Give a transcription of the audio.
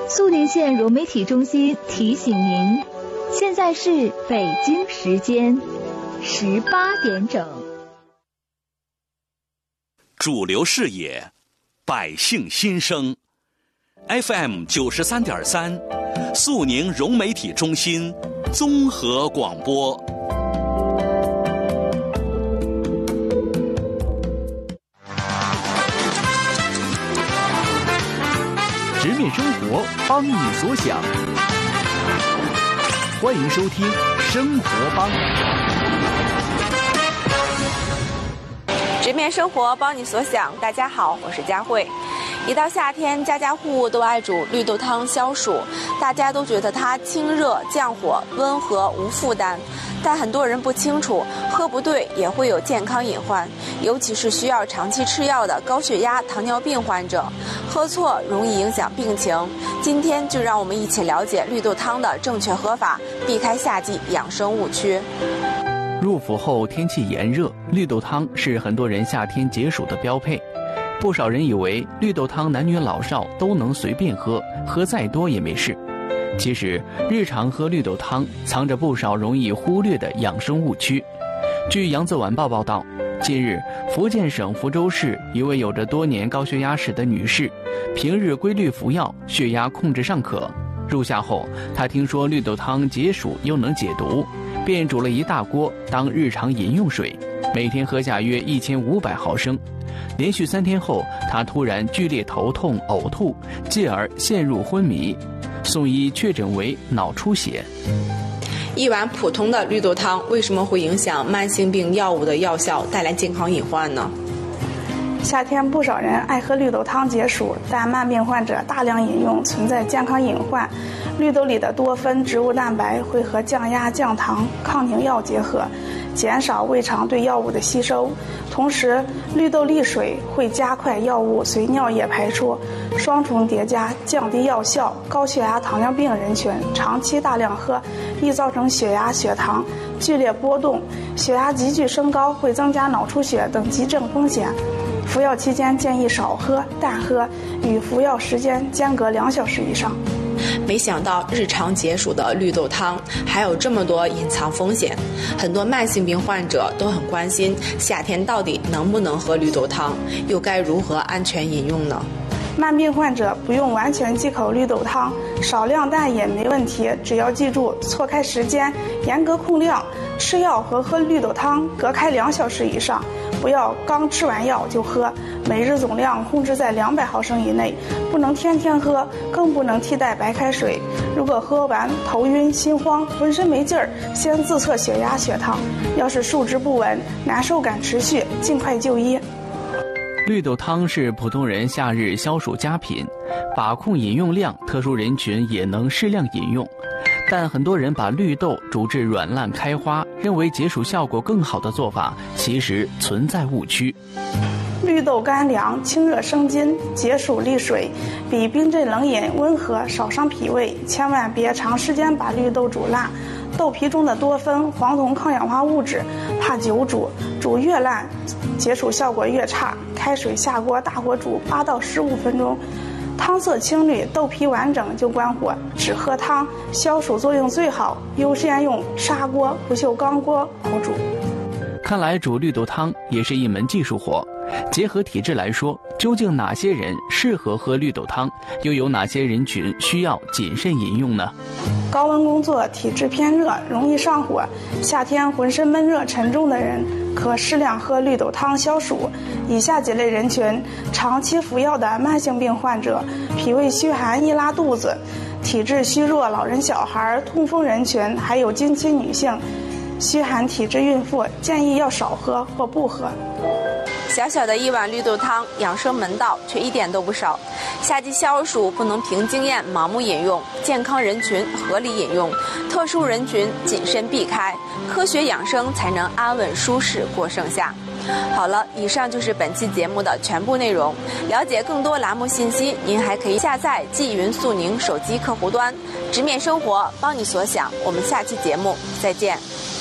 肃宁县融媒体中心提醒您，现在是北京时间18点整。 主流视野，百姓心声 ，FM 93.3，肃宁融媒体中心综合广播。 直面生活，帮你所想。欢迎收听《生活帮》。 直面生活，帮你所想。大家好，我是佳慧。一到夏天，家家户户都爱煮绿豆汤消暑，大家都觉得它清热降火、温和无负担。但很多人不清楚，喝不对也会有健康隐患，尤其是需要长期吃药的高血压、糖尿病患者，喝错容易影响病情。今天就让我们一起了解绿豆汤的正确喝法，避开夏季养生误区。 入伏后天气炎热，绿豆汤是很多人夏天解暑的标配。不少人以为绿豆汤男女老少都能随便喝，喝再多也没事。其实日常喝绿豆汤藏着不少容易忽略的养生误区。据扬子晚报报道，近日福建省福州市一位有着多年高血压史的女士，平日规律服药，血压控制尚可。入夏后，她听说绿豆汤解暑又能解毒，便煮了一大锅当日常饮用水，每天喝下约1500毫升。连续3天后，她突然剧烈头痛、呕吐，继而陷入昏迷，送医确诊为脑出血。 一碗普通的绿豆汤为什么会影响慢性病药物的药效，带来健康隐患呢？ 夏天不少人爱喝绿豆汤解暑，但慢病患者大量饮用存在健康隐患。绿豆里的多酚植物蛋白会和降压、降糖、抗凝药结合，减少胃肠对药物的吸收。同时，绿豆利水会加快药物随尿液排出，双重叠加降低药效。高血压、糖尿病人群长期大量喝，易造成血压、血糖剧烈波动，血压急剧升高会增加脑出血等急症风险。服药期间建议少喝、淡喝，与服药时间间隔2小时以上。 没想到日常解暑的绿豆汤还有这么多隐藏风险，很多慢性病患者都很关心夏天到底能不能喝绿豆汤，又该如何安全饮用呢？ 慢病患者不用完全忌口绿豆汤，少量淡饮没问题，只要记住错开时间，严格控量，吃药和喝绿豆汤隔开2小时以上，不要刚吃完药就喝，每日总量控制在200毫升以内，不能天天喝，更不能替代白开水。如果喝完头晕、心慌、浑身没劲儿，先自测血压、血糖，要是数值不稳、难受感持续，尽快就医。 绿豆汤是普通人夏日消暑佳品，把控饮用量，特殊人群也能适量饮用。但很多人把绿豆煮至软烂开花，认为解暑效果更好的做法，其实存在误区。 绿豆干凉，清热生津，解暑利水，比冰镇冷饮温和，少伤脾胃。千万别长时间把绿豆煮烂，豆皮中的多酚、黄酮抗氧化物质怕久煮，煮越烂，解暑效果越差。开水下锅，大火煮8到15分钟，汤色青绿，豆皮完整就关火，只喝汤，消暑作用最好。优先用砂锅、不锈钢锅熬煮。 看来煮绿豆汤也是一门技术活。结合体质来说，究竟哪些人适合喝绿豆汤，又有哪些人群需要谨慎饮用呢？ 高温工作，体质偏热，容易上火，夏天浑身闷热沉重的人可适量喝绿豆汤消暑。以下几类人群：长期服药的慢性病患者，脾胃虚寒易拉肚子，体质虚弱老人小孩，痛风人群，还有经期女性、虚寒体质孕妇，建议要少喝或不喝。 小小的一碗绿豆汤，养生门道却一点都不少。夏季消暑不能凭经验盲目饮用，健康人群合理饮用，特殊人群谨慎避开，科学养生才能安稳舒适过盛夏。好了，以上就是本期节目的全部内容。了解更多栏目信息，您还可以下载纪云肃宁手机客户端，直面生活，帮你所想。我们下期节目再见。